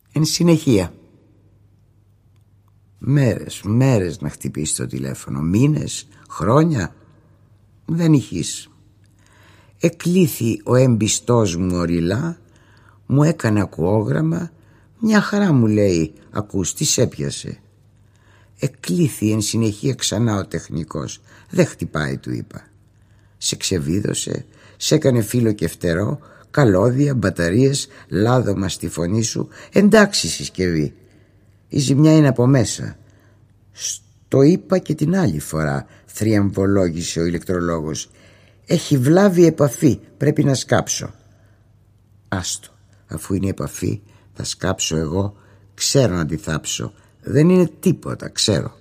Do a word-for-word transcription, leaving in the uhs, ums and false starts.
Εν συνεχεία. Μέρες, μέρες να χτυπήσει το τηλέφωνο, μήνες, χρόνια. Δεν ηχείς. Εκλήθη ο εμπιστός μου οριλά, μου έκανε ακουόγραμμα. Μια χαρά μου λέει, ακούς, τι σ' έπιασε? Εκλήθη εν συνεχεία ξανά ο τεχνικός. Δεν χτυπάει, του είπα. Σε ξεβίδωσε, σε έκανε φύλλο και φτερό, καλώδια, μπαταρίες, λάδωμα στη φωνή σου. Εντάξει συσκευή, η ζημιά είναι από μέσα. Στο είπα και την άλλη φορά, θριαμβολόγησε ο ηλεκτρολόγος. Έχει βλάβη επαφή, πρέπει να σκάψω. Άστο, αφού είναι επαφή θα σκάψω εγώ. Ξέρω να τη θάψω. Δεν είναι τίποτα, ξέρω.